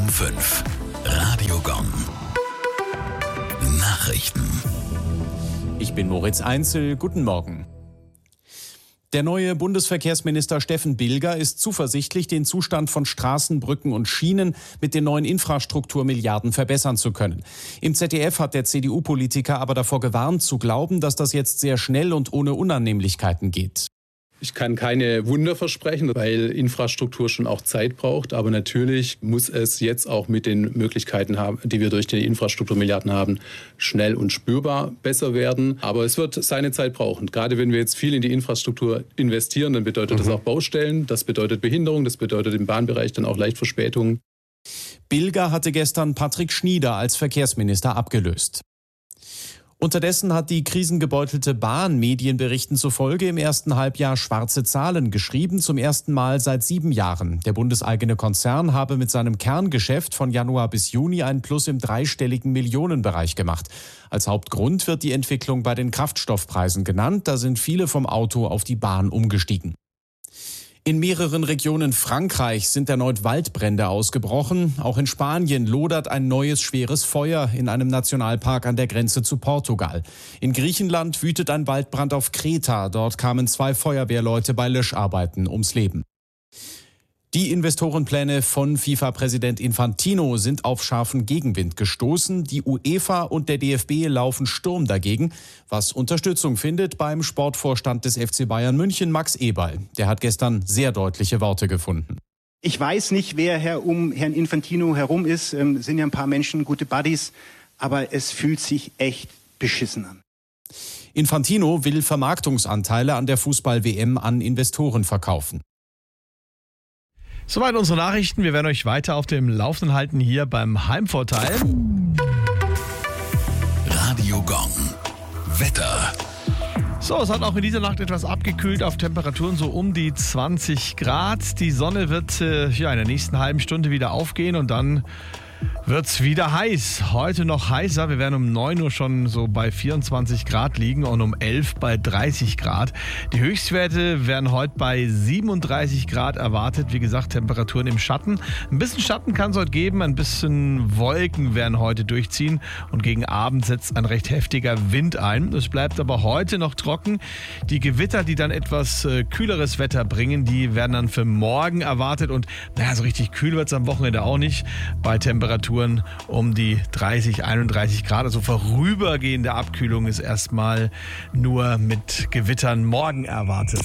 5. Radio Gong. Nachrichten. Ich bin Moritz Einzel. Guten Morgen. Der neue Bundesverkehrsminister Steffen Bilger ist zuversichtlich, den Zustand von Straßen, Brücken und Schienen mit den neuen Infrastrukturmilliarden verbessern zu können. Im ZDF hat der CDU-Politiker aber davor gewarnt, zu glauben, dass das jetzt sehr schnell und ohne Unannehmlichkeiten geht. Ich kann keine Wunder versprechen, weil Infrastruktur schon auch Zeit braucht. Aber natürlich muss es jetzt auch mit den Möglichkeiten, die wir durch die Infrastrukturmilliarden haben, schnell und spürbar besser werden. Aber es wird seine Zeit brauchen. Gerade wenn wir jetzt viel in die Infrastruktur investieren, dann bedeutet das auch Baustellen, das bedeutet Behinderung, das bedeutet im Bahnbereich dann auch leicht Verspätungen. Bilger hatte gestern Patrick Schnieder als Verkehrsminister abgelöst. Unterdessen hat die krisengebeutelte Bahn Medienberichten zufolge im ersten Halbjahr schwarze Zahlen geschrieben, zum ersten Mal seit 7 Jahren. Der bundeseigene Konzern habe mit seinem Kerngeschäft von Januar bis Juni einen Plus im dreistelligen Millionenbereich gemacht. Als Hauptgrund wird die Entwicklung bei den Kraftstoffpreisen genannt. Da sind viele vom Auto auf die Bahn umgestiegen. In mehreren Regionen Frankreichs sind erneut Waldbrände ausgebrochen. Auch in Spanien lodert ein neues schweres Feuer in einem Nationalpark an der Grenze zu Portugal. In Griechenland wütet ein Waldbrand auf Kreta. Dort kamen 2 Feuerwehrleute bei Löscharbeiten ums Leben. Die Investorenpläne von FIFA-Präsident Infantino sind auf scharfen Gegenwind gestoßen. Die UEFA und der DFB laufen Sturm dagegen, was Unterstützung findet beim Sportvorstand des FC Bayern München, Max Eberl. Der hat gestern sehr deutliche Worte gefunden. Ich weiß nicht, wer um Herrn Infantino herum ist. Sind ja ein paar Menschen, gute Buddies. Aber es fühlt sich echt beschissen an. Infantino will Vermarktungsanteile an der Fußball-WM an Investoren verkaufen. Soweit unsere Nachrichten. Wir werden euch weiter auf dem Laufenden halten hier beim Heimvorteil. Radio Gong. Wetter. So, es hat auch in dieser Nacht etwas abgekühlt auf Temperaturen so um die 20 Grad. Die Sonne wird in der nächsten halben Stunde wieder aufgehen und dann wird's wieder heiß. Heute noch heißer. Wir werden um 9 Uhr schon so bei 24 Grad liegen und um 11 bei 30 Grad. Die Höchstwerte werden heute bei 37 Grad erwartet. Wie gesagt, Temperaturen im Schatten. Ein bisschen Schatten kann es heute geben. Ein bisschen Wolken werden heute durchziehen. Und gegen Abend setzt ein recht heftiger Wind ein. Es bleibt aber heute noch trocken. Die Gewitter, die dann etwas kühleres Wetter bringen, die werden dann für morgen erwartet. Und so richtig kühl wird es am Wochenende auch nicht. Bei Temperaturen um die 30, 31 Grad. Also vorübergehende Abkühlung ist erstmal nur mit Gewittern morgen erwartet.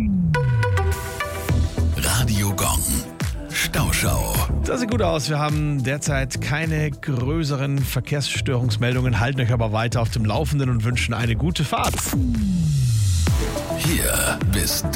Radio Gong. Stauschau. Das sieht gut aus. Wir haben derzeit keine größeren Verkehrsstörungsmeldungen, halten euch aber weiter auf dem Laufenden und wünschen eine gute Fahrt. Hier bist